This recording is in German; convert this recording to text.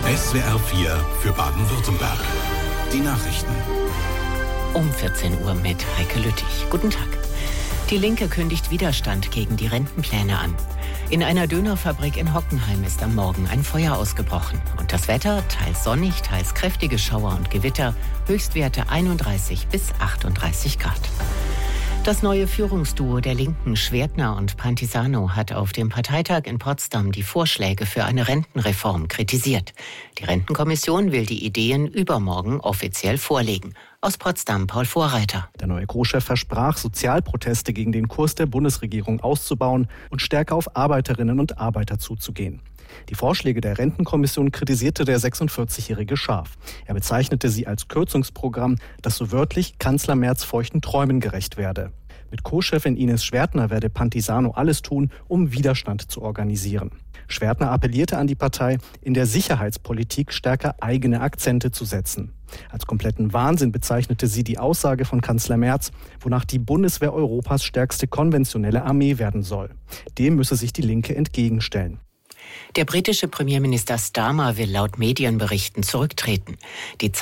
SWR 4 für Baden-Württemberg. Die Nachrichten. Um 14 Uhr mit Heike Lüttich. Guten Tag. Die Linke kündigt Widerstand gegen die Rentenpläne an. In einer Dönerfabrik in Hockenheim ist am Morgen ein Feuer ausgebrochen. Und das Wetter, teils sonnig, teils kräftige Schauer und Gewitter, Höchstwerte 31 bis 38 Grad. Das neue Führungsduo der Linken, Schwertner und Pantisano, hat auf dem Parteitag in Potsdam die Vorschläge für eine Rentenreform kritisiert. Die Rentenkommission will die Ideen übermorgen offiziell vorlegen. Aus Potsdam Paul Vorreiter. Der neue Co-Chef versprach, Sozialproteste gegen den Kurs der Bundesregierung auszubauen und stärker auf Arbeiterinnen und Arbeiter zuzugehen. Die Vorschläge der Rentenkommission kritisierte der 46-Jährige scharf. Er bezeichnete sie als Kürzungsprogramm, das so wörtlich Kanzler Merz feuchten Träumen gerecht werde. Mit Co-Chefin Ines Schwertner werde Pantisano alles tun, um Widerstand zu organisieren. Schwertner appellierte an die Partei, in der Sicherheitspolitik stärker eigene Akzente zu setzen. Als kompletten Wahnsinn bezeichnete sie die Aussage von Kanzler Merz, wonach die Bundeswehr Europas stärkste konventionelle Armee werden soll. Dem müsse sich die Linke entgegenstellen. Der britische Premierminister Starmer will laut Medienberichten zurücktreten. Die